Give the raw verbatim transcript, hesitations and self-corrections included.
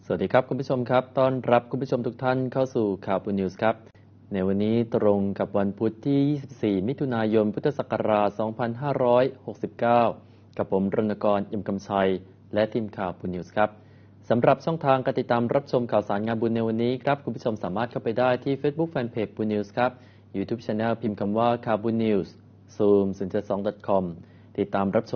สวัสดีครับคุณผู้ชมครับต้อนรับคุณผู้ชมทุกท่านเข้าสู่ข่าวปูนิวส์ครับในวันนี้ตรงกับวันพุธที่ยี่สิบสี่มิถุนายนพุทธศักราชสองพันห้าร้อยหกสิบเก้ากับผมรณกรอิ่มกำชัยและทีมข่าวปูนิวส์ครับสำหรับช่องทางการติดตามรับชมข่าวสารงานบุญในวันนี้ครับคุณผู้ชมสามารถเข้าไปได้ที่ Facebook Fanpage ปูนิวส์ครับ YouTube Channel พิมพ์คำว่าข่าวบุญนิวส์ ซูม ศูนย์ เจ็ด สอง ดอท คอม ติดตามรับชม